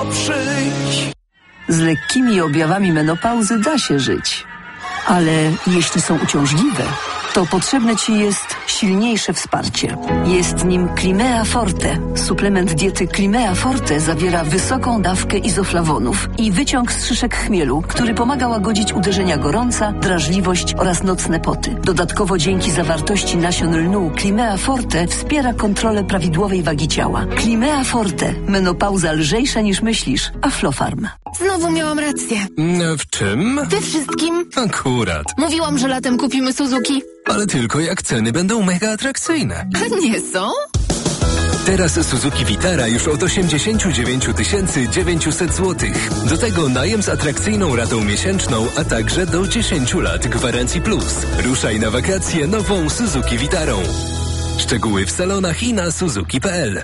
przyjdź. Z lekkimi objawami menopauzy da się żyć. Ale jeśli są uciążliwe, to potrzebne Ci jest silniejsze wsparcie. Jest nim Climea Forte. Suplement diety Climea Forte zawiera wysoką dawkę izoflawonów i wyciąg z szyszek chmielu, który pomaga łagodzić uderzenia gorąca, drażliwość oraz nocne poty. Dodatkowo dzięki zawartości nasion lnu Climea Forte wspiera kontrolę prawidłowej wagi ciała. Climea Forte. Menopauza lżejsza niż myślisz. Aflofarm. Znowu miałam rację. W czym? We wszystkim. Akurat. Mówiłam, że latem kupimy Suzuki. Ale tylko jak ceny będą mega atrakcyjne. Nie są? Teraz Suzuki Vitara już od 89 900 zł. Do tego najem z atrakcyjną ratą miesięczną, a także do 10 lat gwarancji plus. Ruszaj na wakacje nową Suzuki Vitarą. Szczegóły w salonach i na suzuki.pl.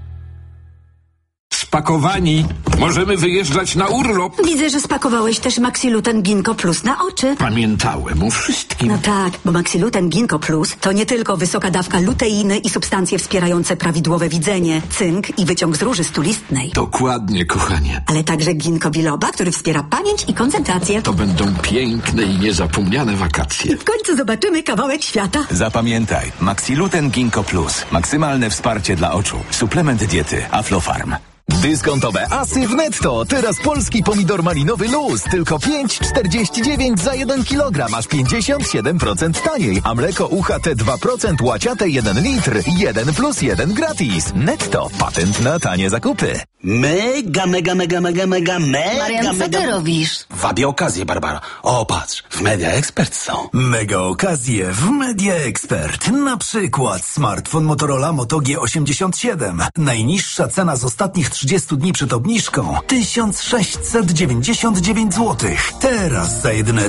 Spakowani. Możemy wyjeżdżać na urlop. Widzę, że spakowałeś też Maxiluten Ginkgo Plus na oczy. Pamiętałem o wszystkim. No tak, bo Maxiluten Ginkgo Plus to nie tylko wysoka dawka luteiny i substancje wspierające prawidłowe widzenie, cynk i wyciąg z róży stulistnej. Dokładnie, kochanie. Ale także ginkgo biloba, który wspiera pamięć i koncentrację. To będą piękne i niezapomniane wakacje. W końcu zobaczymy kawałek świata. Zapamiętaj, Maxiluten Ginkgo Plus. Maksymalne wsparcie dla oczu. Suplement diety Aflofarm. Dyskontowe asy w Netto. Teraz polski pomidor malinowy luz. Tylko 5,49 za 1 kilogram. Aż 57% taniej. A mleko UHT 2% łaciate 1 litr. 1+1 gratis. Netto. Patent na tanie zakupy. Mega. Marian, co ty robisz? Wabię okazję, Barbara. O, patrz, w Media Expert są. Mega okazje w Media Expert. Na przykład smartfon Motorola Moto G87. Najniższa cena z ostatnich 30 dni przed obniżką 1699 zł. Teraz za jedyne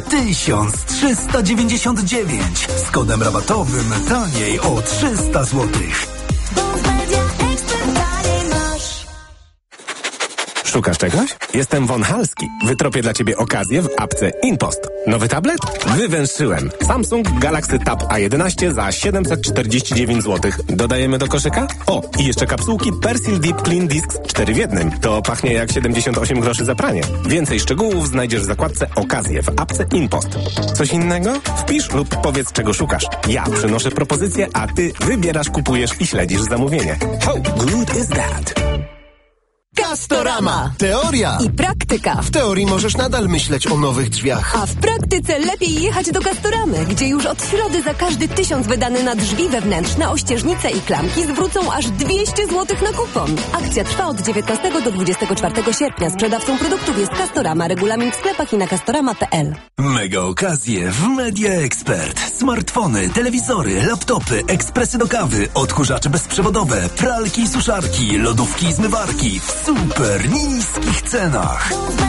1399. Z kodem rabatowym taniej o 300 zł. Szukasz czegoś? Jestem Von Halski. Wytropię dla Ciebie okazję w apce InPost. Nowy tablet? Wywęszyłem. Samsung Galaxy Tab A11 za 749 zł. Dodajemy do koszyka? O, i jeszcze kapsułki Persil Deep Clean Discs 4 w 1. To pachnie jak 78 groszy za pranie. Więcej szczegółów znajdziesz w zakładce okazje w apce InPost. Coś innego? Wpisz lub powiedz, czego szukasz. Ja przynoszę propozycję, a Ty wybierasz, kupujesz i śledzisz zamówienie. How good is that? Castorama. Teoria I praktyka. W teorii możesz nadal myśleć o nowych drzwiach. A w praktyce lepiej jechać do Castoramy, gdzie już od środy za każdy 1000 wydany na drzwi wewnętrzne, ościeżnice i klamki zwrócą aż 200 zł na kupon. Akcja trwa od 19 do 24 sierpnia. Sprzedawcą produktów jest Castorama. Regulamin w sklepach i na castorama.pl. Mega okazje w Media Expert. Smartfony, telewizory, laptopy, ekspresy do kawy, odkurzacze bezprzewodowe, pralki i suszarki, lodówki i zmywarki w super niskich cenach.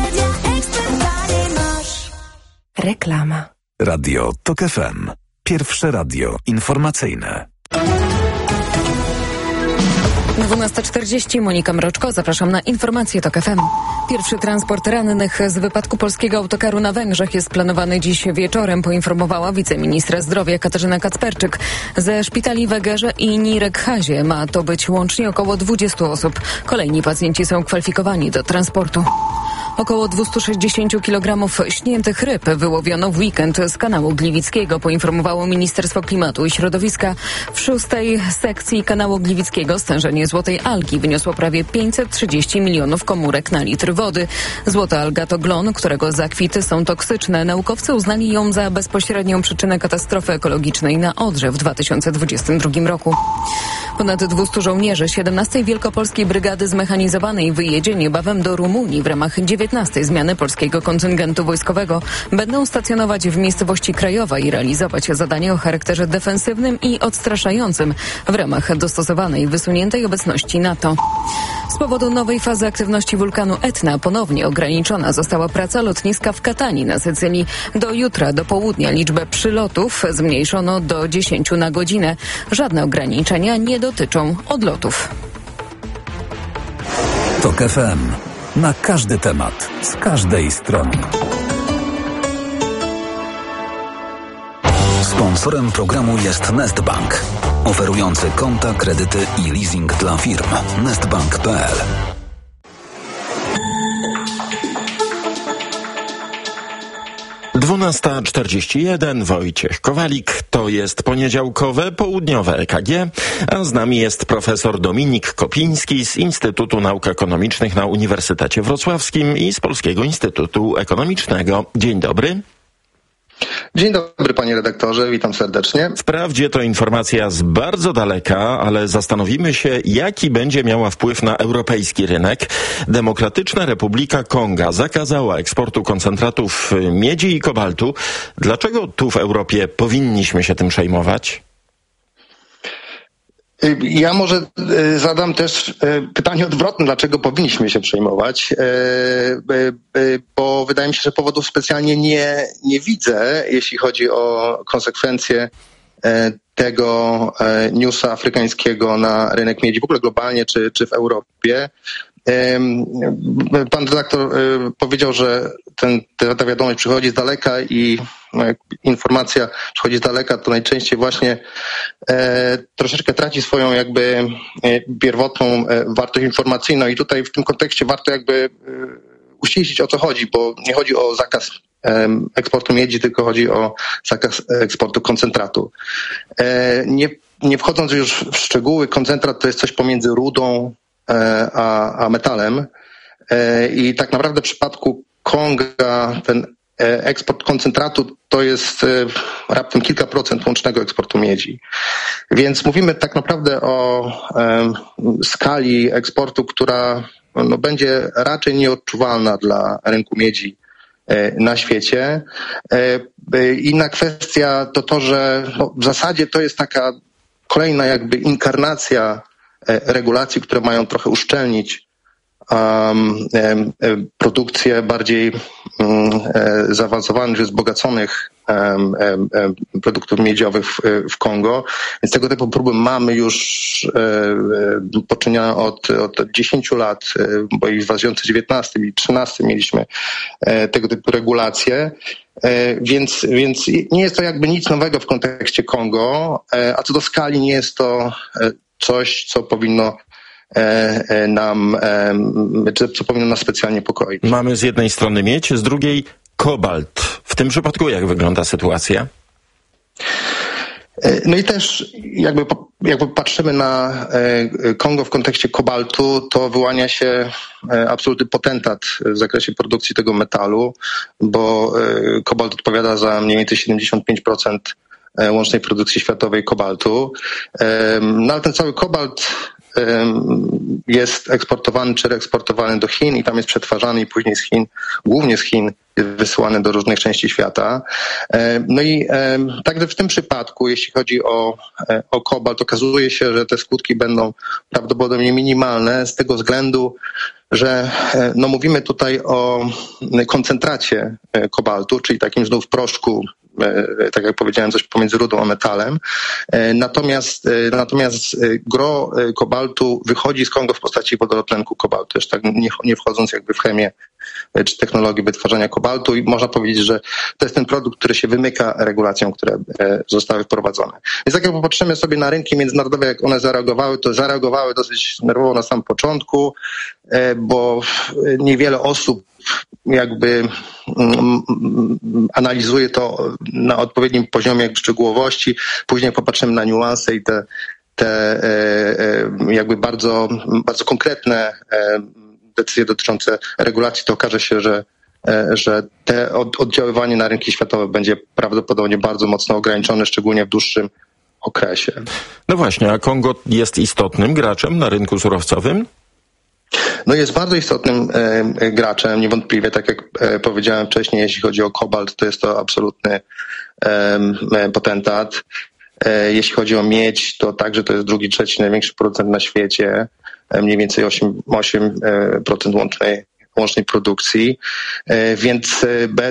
Reklama. Radio TOK FM. Pierwsze radio informacyjne. 12:40, Monika Mroczko, zapraszam na informacje TOK FM. Pierwszy transport rannych z wypadku polskiego autokaru na Węgrzech jest planowany dziś wieczorem, poinformowała wiceministra zdrowia Katarzyna Kacperczyk. Ze szpitali w Egerze i Nyíregyházie ma to być łącznie około 20 osób. Kolejni pacjenci są kwalifikowani do transportu. Około 260 kg śniętych ryb wyłowiono w weekend z kanału Gliwickiego, poinformowało Ministerstwo Klimatu i Środowiska. W 6. sekcji kanału Gliwickiego stężenie złotej algi wyniosło prawie 530 milionów komórek na litr wody. Złota alga to glon, którego zakwity są toksyczne. Naukowcy uznali ją za bezpośrednią przyczynę katastrofy ekologicznej na Odrze w 2022 roku. Ponad 200 żołnierzy 17. Wielkopolskiej Brygady Zmechanizowanej wyjedzie niebawem do Rumunii w ramach 19. zmiany polskiego kontyngentu wojskowego. Będą stacjonować w miejscowości Krajowa i realizować zadanie o charakterze defensywnym i odstraszającym w ramach dostosowanej, wysuniętej obecności NATO. Z powodu nowej fazy aktywności wulkanu Etna ponownie ograniczona została praca lotniska w Katanii na Sycylii. Do jutra, do południa liczbę przylotów zmniejszono do 10 na godzinę. Żadne ograniczenia nie dotyczą odlotów. TOK FM. Na każdy temat, z każdej strony. Sponsorem programu jest Nestbank, oferujący konta, kredyty i leasing dla firm. Nestbank.pl. 12:41, Wojciech Kowalik, to jest poniedziałkowe, południowe EKG, a z nami jest profesor Dominik Kopiński z Instytutu Nauk Ekonomicznych na Uniwersytecie Wrocławskim i z Polskiego Instytutu Ekonomicznego. Dzień dobry. Dzień dobry, panie redaktorze, witam serdecznie. Wprawdzie to informacja z bardzo daleka, ale zastanowimy się, jaki będzie miała wpływ na europejski rynek. Demokratyczna Republika Konga zakazała eksportu koncentratów miedzi i kobaltu. Dlaczego tu w Europie powinniśmy się tym przejmować? Ja może zadam też pytanie odwrotne, dlaczego powinniśmy się przejmować, bo wydaje mi się, że powodów specjalnie nie widzę, jeśli chodzi o konsekwencje tego newsa afrykańskiego na rynek miedzi, w ogóle globalnie czy w Europie. Pan redaktor powiedział, że ta wiadomość przychodzi z daleka i informacja przychodzi z daleka, to najczęściej właśnie troszeczkę traci swoją jakby pierwotną wartość informacyjną i tutaj w tym kontekście warto jakby uściślić, o co chodzi, bo nie chodzi o zakaz eksportu miedzi, tylko chodzi o zakaz eksportu koncentratu. Nie wchodząc już w szczegóły, koncentrat to jest coś pomiędzy rudą a metalem i tak naprawdę w przypadku Konga ten eksport koncentratu to jest raptem kilka procent łącznego eksportu miedzi. Więc mówimy tak naprawdę o skali eksportu, która będzie raczej nieodczuwalna dla rynku miedzi na świecie. Inna kwestia to, że w zasadzie to jest taka kolejna jakby inkarnacja regulacji, które mają trochę uszczelnić produkcję bardziej zaawansowanych, wzbogaconych produktów miedziowych w Kongo. Więc tego typu próby mamy już poczynione od 10 lat, bo i w 2019 i 2013 mieliśmy tego typu regulacje. Więc nie jest to jakby nic nowego w kontekście Kongo, a co do skali nie jest to coś, co powinno nas specjalnie niepokoić. Mamy z jednej strony miedź, z drugiej kobalt. W tym przypadku jak wygląda sytuacja? No i też jakby patrzymy na Kongo w kontekście kobaltu, to wyłania się absolutny potentat w zakresie produkcji tego metalu, bo kobalt odpowiada za mniej więcej 75% łącznej produkcji światowej kobaltu. No ale ten cały kobalt jest eksportowany czy reeksportowany do Chin i tam jest przetwarzany i później z Chin, głównie z Chin, jest wysyłany do różnych części świata. No i także w tym przypadku, jeśli chodzi o kobalt, okazuje się, że te skutki będą prawdopodobnie minimalne z tego względu, że mówimy tutaj o koncentracie kobaltu, czyli takim znów proszku, tak jak powiedziałem, coś pomiędzy rudą a metalem. Natomiast gro kobaltu wychodzi z Kongo w postaci wodorotlenku kobaltu, już tak nie wchodząc jakby w chemię czy technologię wytwarzania kobaltu i można powiedzieć, że to jest ten produkt, który się wymyka regulacjom, które zostały wprowadzone. Więc jak popatrzymy sobie na rynki międzynarodowe, jak one zareagowały, to zareagowały dosyć nerwowo na samym początku, bo niewiele osób jakby analizuje to na odpowiednim poziomie jakby szczegółowości. Później popatrzymy na niuanse i te jakby bardzo, bardzo konkretne decyzje dotyczące regulacji, to okaże się, że te oddziaływanie na rynki światowe będzie prawdopodobnie bardzo mocno ograniczone, szczególnie w dłuższym okresie. No właśnie, a Kongo jest istotnym graczem na rynku surowcowym? No jest bardzo istotnym graczem, niewątpliwie, tak jak powiedziałem wcześniej, jeśli chodzi o kobalt, to jest to absolutny potentat. Jeśli chodzi o miedź, to także to jest drugi, trzeci największy producent na świecie, mniej więcej 8% łącznej produkcji, więc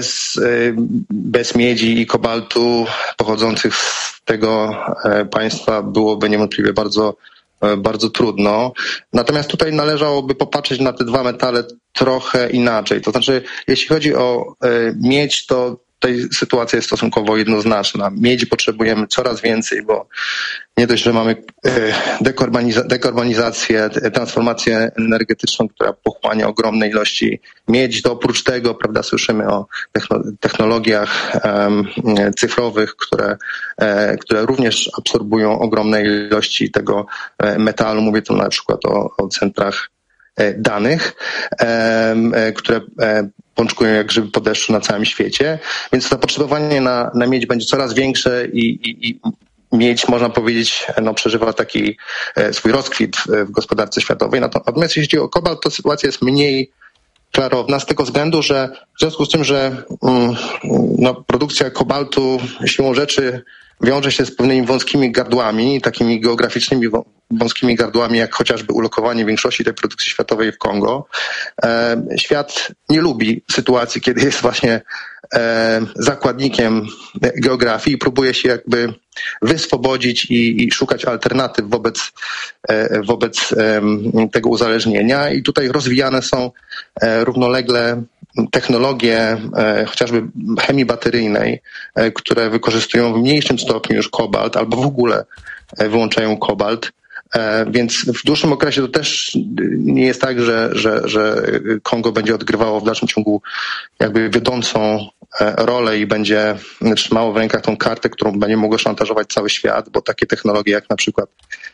bez miedzi i kobaltu pochodzących z tego państwa byłoby niewątpliwie bardzo trudno. Natomiast tutaj należałoby popatrzeć na te dwa metale trochę inaczej. To znaczy, jeśli chodzi o miedź, to tutaj sytuacja jest stosunkowo jednoznaczna. Miedzi potrzebujemy coraz więcej, bo nie dość, że mamy dekarbonizację, transformację energetyczną, która pochłania ogromne ilości miedzi, to oprócz tego, prawda, słyszymy o technologiach cyfrowych, które również absorbują ogromne ilości tego metalu. Mówię tu na przykład o centrach danych, które pączkują jak grzyby po deszczu na całym świecie, więc zapotrzebowanie na miedź będzie coraz większe i miedź, można powiedzieć, przeżywa taki swój rozkwit w gospodarce światowej. Natomiast jeśli chodzi o kobalt, to sytuacja jest mniej klarowna z tego względu, że w związku z tym, że produkcja kobaltu siłą rzeczy wiąże się z pewnymi wąskimi gardłami, takimi geograficznymi wąskimi gardłami, jak chociażby ulokowanie większości tej produkcji światowej w Kongo. Świat nie lubi sytuacji, kiedy jest właśnie zakładnikiem geografii i próbuje się jakby wyswobodzić i szukać alternatyw wobec tego uzależnienia. I tutaj rozwijane są równolegle technologie chociażby chemii bateryjnej, które wykorzystują w mniejszym stopniu już kobalt albo w ogóle wyłączają kobalt. Więc w dłuższym okresie to też nie jest tak, że Kongo będzie odgrywało w dalszym ciągu jakby wiodącą rolę i będzie trzymało w rękach tą kartę, którą będzie mogło szantażować cały świat, bo takie technologie jak na przykład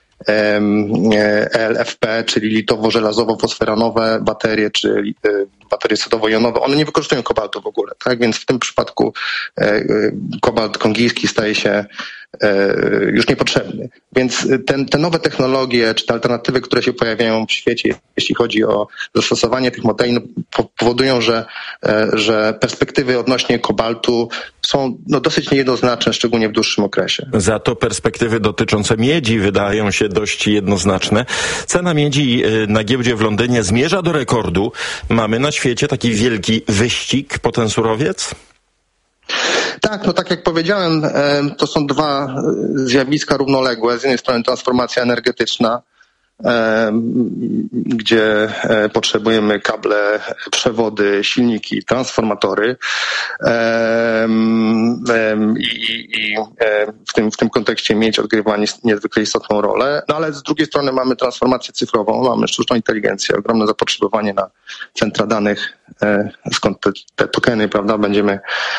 LFP, czyli litowo-żelazowo-fosferanowe baterie, czy baterie sodowo-jonowe, one nie wykorzystują kobaltu w ogóle, tak? Więc w tym przypadku kobalt kongijski staje się już niepotrzebny. Więc te nowe technologie, czy te alternatywy, które się pojawiają w świecie, jeśli chodzi o zastosowanie tych modeli, powodują, że perspektywy odnośnie kobaltu są dosyć niejednoznaczne, szczególnie w dłuższym okresie. Za to perspektywy dotyczące miedzi wydają się dość jednoznaczne. Cena miedzi na giełdzie w Londynie zmierza do rekordu. Mamy na świecie taki wielki wyścig po ten surowiec? Tak, tak jak powiedziałem, to są dwa zjawiska równoległe. Z jednej strony transformacja energetyczna, gdzie potrzebujemy kable, przewody, silniki, transformatory i w tym kontekście miedź odgrywa niezwykle istotną rolę. No ale z drugiej strony mamy transformację cyfrową, mamy sztuczną inteligencję, ogromne zapotrzebowanie na centra danych, skąd te tokeny, prawda, będziemy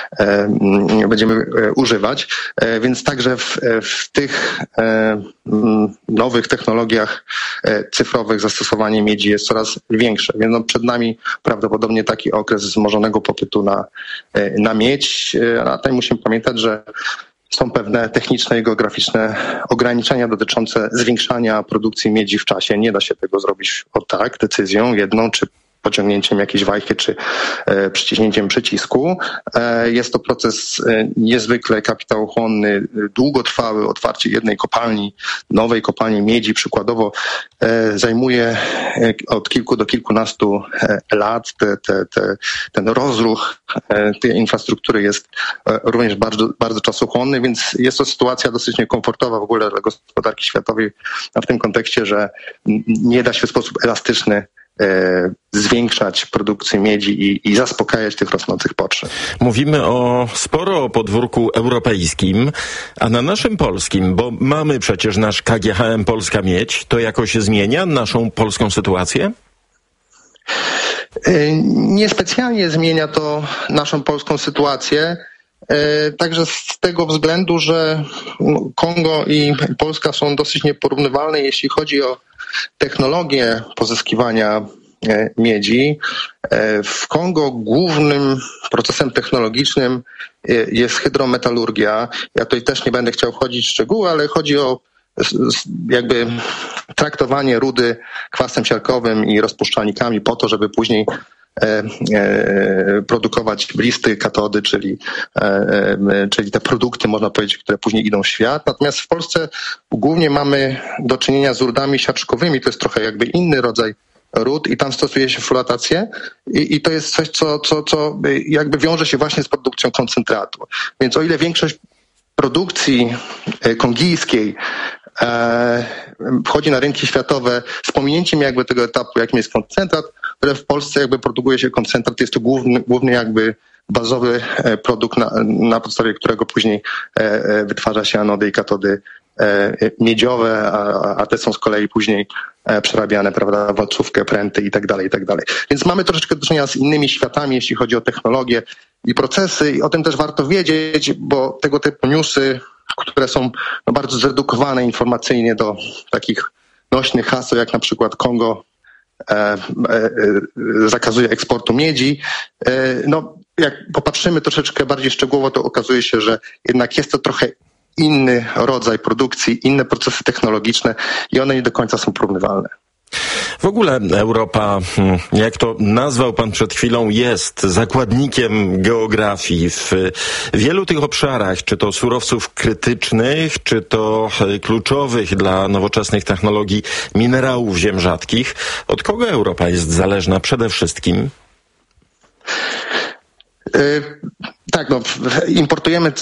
używać. Więc także w tych nowych technologiach cyfrowych zastosowanie miedzi jest coraz większe. Więc przed nami prawdopodobnie taki okres wzmożonego popytu na miedź. A tutaj musimy pamiętać, że są pewne techniczne i geograficzne ograniczenia dotyczące zwiększania produkcji miedzi w czasie. Nie da się tego zrobić decyzją jedną, czy pociągnięciem jakiejś wajchy, czy przyciśnięciem przycisku. Jest to proces niezwykle kapitałochłonny, długotrwały. Otwarcie jednej kopalni, nowej kopalni miedzi przykładowo zajmuje od kilku do kilkunastu lat. Ten rozruch tej infrastruktury jest również bardzo, bardzo czasochłonny, więc jest to sytuacja dosyć niekomfortowa w ogóle dla gospodarki światowej, a w tym kontekście, że nie da się w sposób elastyczny zwiększać produkcję miedzi i zaspokajać tych rosnących potrzeb. Mówimy sporo o podwórku europejskim, a na naszym polskim, bo mamy przecież nasz KGHM Polska Miedź, to jakoś zmienia naszą polską sytuację? Niespecjalnie zmienia to naszą polską sytuację. Także z tego względu, że Kongo i Polska są dosyć nieporównywalne, jeśli chodzi o technologię pozyskiwania miedzi. W Kongo głównym procesem technologicznym jest hydrometalurgia. Ja tutaj też nie będę chciał wchodzić w szczegóły, ale chodzi o jakby traktowanie rudy kwasem siarkowym i rozpuszczalnikami po to, żeby później produkować blisty, katody, czyli te produkty, można powiedzieć, które później idą w świat. Natomiast w Polsce głównie mamy do czynienia z rudami siarczkowymi. To jest trochę jakby inny rodzaj ród i tam stosuje się flotację i to jest coś, co jakby wiąże się właśnie z produkcją koncentratu. Więc o ile większość produkcji kongijskiej wchodzi na rynki światowe z pominięciem jakby tego etapu, jakim jest koncentrat, ale w Polsce jakby produkuje się koncentrat, jest to główny jakby bazowy produkt, na podstawie którego później wytwarza się anody i katody miedziowe, a te są z kolei później przerabiane, prawda, walcówkę, pręty i tak dalej, i tak dalej. Więc mamy troszeczkę do czynienia z innymi światami, jeśli chodzi o technologię i procesy i o tym też warto wiedzieć, bo tego typu newsy, które są bardzo zredukowane informacyjnie do takich nośnych haseł, jak na przykład Kongo zakazuje eksportu miedzi. Jak popatrzymy troszeczkę bardziej szczegółowo, to okazuje się, że jednak jest to trochę inny rodzaj produkcji, inne procesy technologiczne i one nie do końca są porównywalne. W ogóle Europa, jak to nazwał pan przed chwilą, jest zakładnikiem geografii w wielu tych obszarach, czy to surowców krytycznych, czy to kluczowych dla nowoczesnych technologii minerałów ziem rzadkich. Od kogo Europa jest zależna przede wszystkim? Tak, importujemy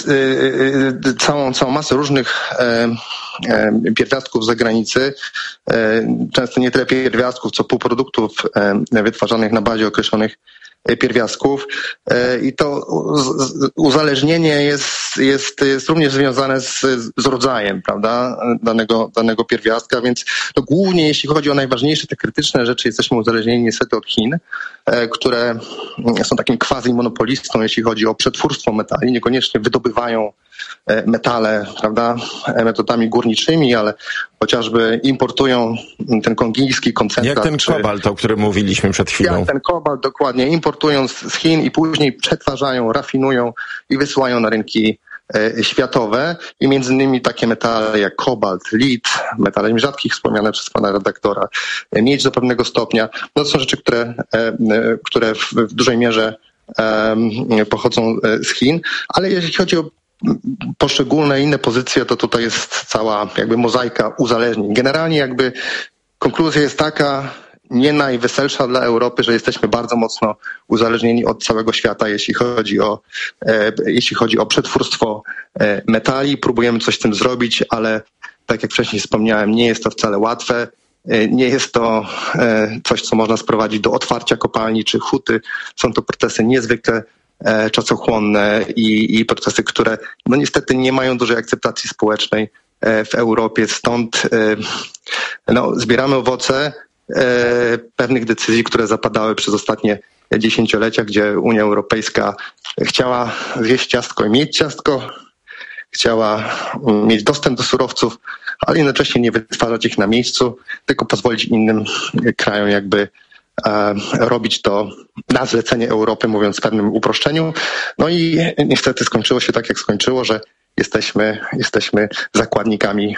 całą masę różnych pierwiastków z zagranicy. Często nie tyle pierwiastków, co półproduktów wytwarzanych na bazie określonych pierwiastków i to uzależnienie jest również związane z rodzajem, prawda, danego pierwiastka, więc głównie jeśli chodzi o najważniejsze, te krytyczne rzeczy, jesteśmy uzależnieni niestety od Chin, które są takim quasi-monopolistą, jeśli chodzi o przetwórstwo metali, niekoniecznie wydobywają metale, prawda, metodami górniczymi, ale chociażby importują ten kongijski koncentrat. Jak ten kobalt, o którym mówiliśmy przed chwilą. Jak ten kobalt, dokładnie, importują z Chin i później przetwarzają, rafinują i wysyłają na rynki światowe i między innymi takie metale jak kobalt, lit, metale rzadkich wspomniane przez pana redaktora, miedź do pewnego stopnia. No to są rzeczy, które w dużej mierze pochodzą z Chin, ale jeśli chodzi o poszczególne inne pozycje, to tutaj jest cała jakby mozaika uzależnień. Generalnie jakby konkluzja jest taka, nie najweselsza dla Europy, że jesteśmy bardzo mocno uzależnieni od całego świata, jeśli chodzi o przetwórstwo metali. Próbujemy coś z tym zrobić, ale tak jak wcześniej wspomniałem, nie jest to wcale łatwe. Nie jest to coś, co można sprowadzić do otwarcia kopalni czy huty. Są to procesy niezwykle czasochłonne i procesy, które no niestety nie mają dużej akceptacji społecznej w Europie. Stąd zbieramy owoce pewnych decyzji, które zapadały przez ostatnie dziesięciolecia, gdzie Unia Europejska chciała zjeść ciastko i mieć ciastko, chciała mieć dostęp do surowców, ale jednocześnie nie wytwarzać ich na miejscu, tylko pozwolić innym krajom jakby robić to na zlecenie Europy, mówiąc w pewnym uproszczeniu. No i niestety skończyło się tak, jak skończyło, że jesteśmy zakładnikami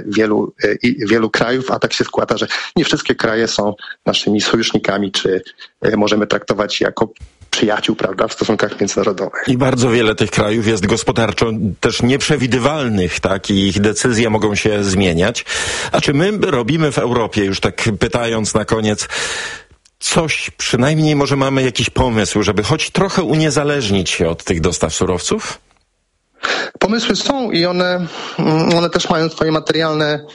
wielu krajów, a tak się składa, że nie wszystkie kraje są naszymi sojusznikami, czy możemy traktować jako przyjaciół, prawda, w stosunkach międzynarodowych. I bardzo wiele tych krajów jest gospodarczo też nieprzewidywalnych, tak, i ich decyzje mogą się zmieniać. A czy my robimy w Europie, już tak pytając na koniec, coś, przynajmniej może mamy jakiś pomysł, żeby choć trochę uniezależnić się od tych dostaw surowców? Pomysły są i one też mają swoje materialne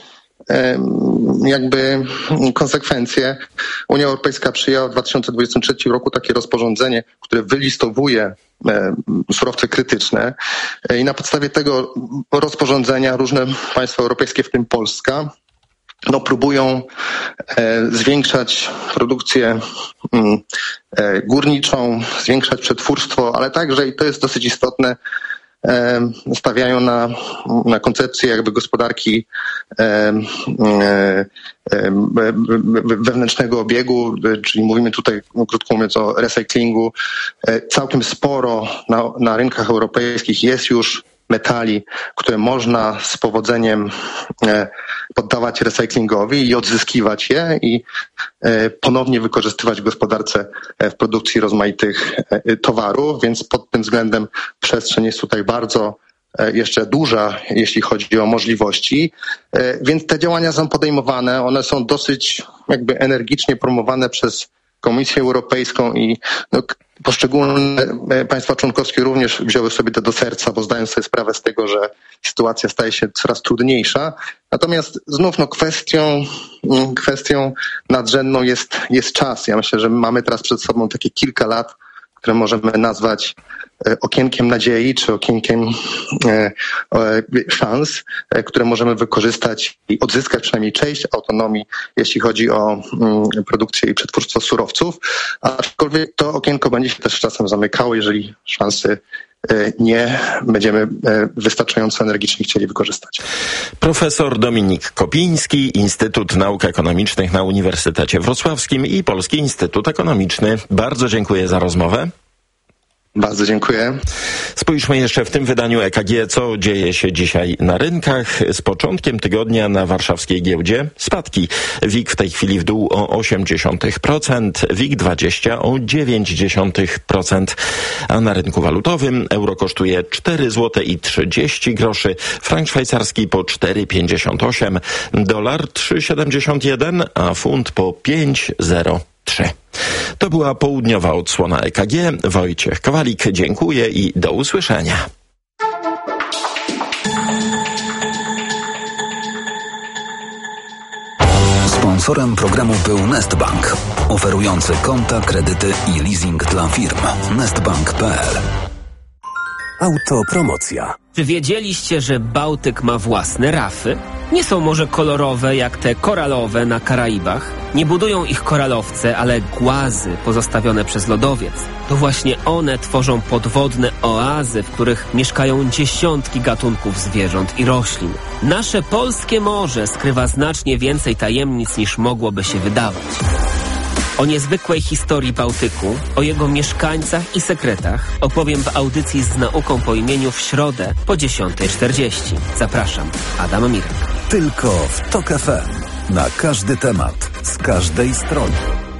jakby konsekwencje. Unia Europejska przyjęła w 2023 roku takie rozporządzenie, które wylistowuje surowce krytyczne i na podstawie tego rozporządzenia różne państwa europejskie, w tym Polska, próbują zwiększać produkcję górniczą, zwiększać przetwórstwo, ale także, i to jest dosyć istotne, stawiają na koncepcję jakby gospodarki wewnętrznego obiegu, czyli mówimy tutaj, krótko mówiąc, o recyklingu. Całkiem sporo na rynkach europejskich jest już metali, które można z powodzeniem poddawać recyklingowi i odzyskiwać je i ponownie wykorzystywać w gospodarce w produkcji rozmaitych towarów, więc pod tym względem przestrzeń jest tutaj bardzo jeszcze duża, jeśli chodzi o możliwości, więc te działania są podejmowane, one są dosyć jakby energicznie promowane przez Komisję Europejską i poszczególne państwa członkowskie również wzięły sobie to do serca, bo zdają sobie sprawę z tego, że sytuacja staje się coraz trudniejsza. Natomiast znów kwestią nadrzędną jest czas. Ja myślę, że mamy teraz przed sobą takie kilka lat, które możemy nazwać okienkiem nadziei, czy okienkiem szans, które możemy wykorzystać i odzyskać przynajmniej część autonomii, jeśli chodzi o produkcję i przetwórstwo surowców. Aczkolwiek to okienko będzie się też czasem zamykało, jeżeli szansy nie będziemy wystarczająco energicznie chcieli wykorzystać. Profesor Dominik Kopiński, Instytut Nauk Ekonomicznych na Uniwersytecie Wrocławskim i Polski Instytut Ekonomiczny. Bardzo dziękuję za rozmowę. Bardzo dziękuję. Spójrzmy jeszcze w tym wydaniu EKG, co dzieje się dzisiaj na rynkach. Z początkiem tygodnia na warszawskiej giełdzie spadki. WIG w tej chwili w dół o 0,8%, WIG20 o 0,9%, a na rynku walutowym euro kosztuje 4,30 zł, frank szwajcarski po 4,58, dolar 3,71, a funt po 5,03. To była południowa odsłona EKG. Wojciech Kowalik, dziękuję i do usłyszenia. Sponsorem programu był Nestbank, oferujący konta, kredyty i leasing dla firm. Nestbank.pl. Autopromocja. Czy wiedzieliście, że Bałtyk ma własne rafy? Nie są może kolorowe jak te koralowe na Karaibach. Nie budują ich koralowce, ale głazy pozostawione przez lodowiec. To właśnie one tworzą podwodne oazy, w których mieszkają dziesiątki gatunków zwierząt i roślin. Nasze polskie morze skrywa znacznie więcej tajemnic niż mogłoby się wydawać. O niezwykłej historii Bałtyku, o jego mieszkańcach i sekretach opowiem w audycji z nauką po imieniu w środę po 10:40. Zapraszam, Adam Mirek. Tylko w TOK FM. Na każdy temat, z każdej strony.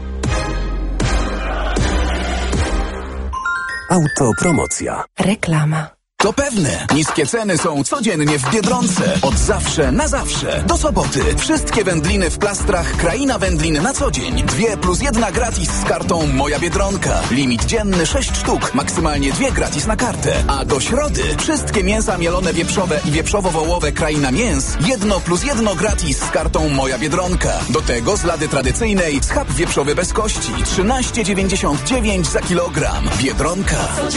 Autopromocja. Reklama. To pewne. Niskie ceny są codziennie w Biedronce. Od zawsze na zawsze. Do soboty. Wszystkie wędliny w plastrach Kraina Wędlin na co dzień. 2+1 gratis z kartą Moja Biedronka. Limit dzienny 6 sztuk. Maksymalnie 2 gratis na kartę. A do środy wszystkie mięsa mielone wieprzowe i wieprzowo-wołowe Kraina Mięs. 1+1 gratis z kartą Moja Biedronka. Do tego z lady tradycyjnej schab wieprzowy bez kości. 13,99 za kilogram. Biedronka.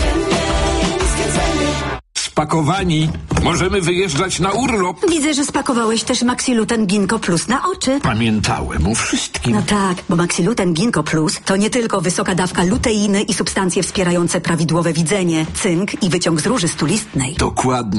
Spakowani. Możemy wyjeżdżać na urlop. Widzę, że spakowałeś też Maxiluten Ginkgo Plus na oczy. Pamiętałem o wszystkim. No tak, bo Maxiluten Ginkgo Plus to nie tylko wysoka dawka luteiny i substancje wspierające prawidłowe widzenie, cynk i wyciąg z róży stulistnej. Dokładnie.